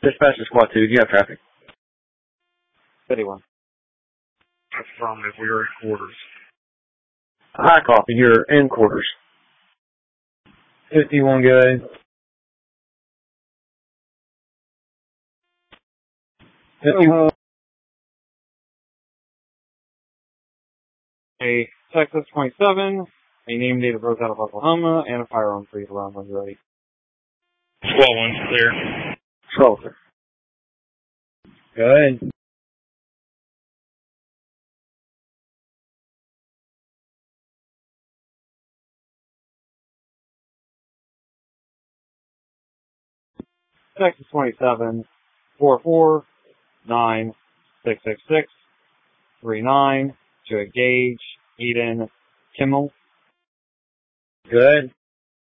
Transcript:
Dispatch to Squad 2. Do you have traffic? 51. Affirmative. We are in quarters. High copy. You're in quarters. 51, good. 51. A Texas 27, a name, date of birth out of Oklahoma, and a firearm for you to run when you're ready. Squad 1's clear. Shelter. Good. Texas 27, 449-666-39 to engage Eden Kimmel. Good.